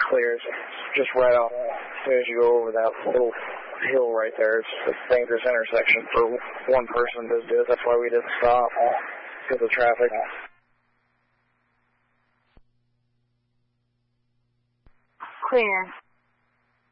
clear. It's just right off. As soon as you go over that little hill right there, it's a dangerous intersection for one person to do it. That's why we didn't stop because of traffic. Clear.